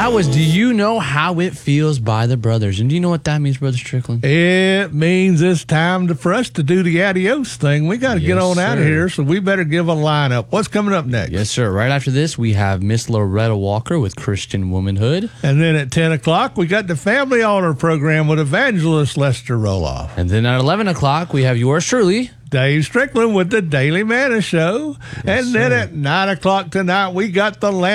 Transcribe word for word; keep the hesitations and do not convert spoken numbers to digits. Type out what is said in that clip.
That was Do You Know How It Feels by the Brothers. And do you know what that means, Brother Strickland? It means it's time to, for us to do the adios thing. We got to Yes, get on out of sir. here, so we better give a lineup. What's coming up next? Yes, sir. Right after this, we have Miss Loretta Walker with Christian Womanhood. And then at ten o'clock, we got the Family Honor program with Evangelist Lester Roloff. And then at eleven o'clock, we have yours truly, Dave Strickland with the Daily Manna Show. Yes, and then sir. at nine o'clock tonight, we got the